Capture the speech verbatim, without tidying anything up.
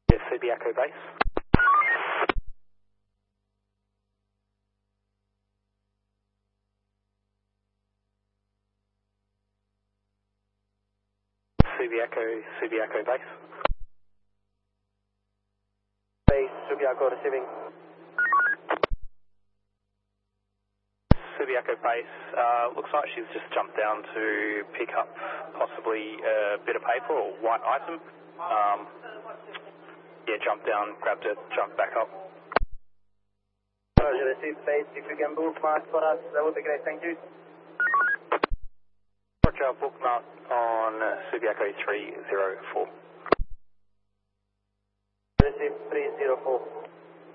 Yes, Subiaco base. Subiaco, Subiaco base. Base, Subiaco receiving. Subiaco base, uh, looks like she's just jumped down to pick up possibly a bit of paper or white item. Um, yeah, jumped down, grabbed it, jumped back up. Roger, received base. If you can bookmark for us, that would be great. Thank you. Roger, bookmark on Subiaco three zero four. Received three zero four.